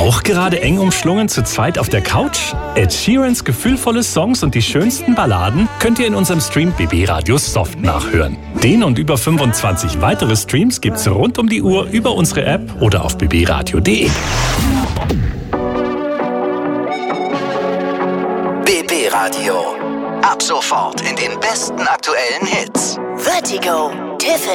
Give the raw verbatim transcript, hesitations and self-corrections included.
Auch gerade eng umschlungen zu zweit auf der Couch? Ed Sheerans gefühlvolle Songs und die schönsten Balladen könnt ihr in unserem Stream B B Radio Soft nachhören. Den und über fünfundzwanzig weitere Streams gibt's rund um die Uhr über unsere App oder auf b b radio punkt d e. B B Radio. Ab sofort in den besten aktuellen Hits. Vertigo, Tiffany.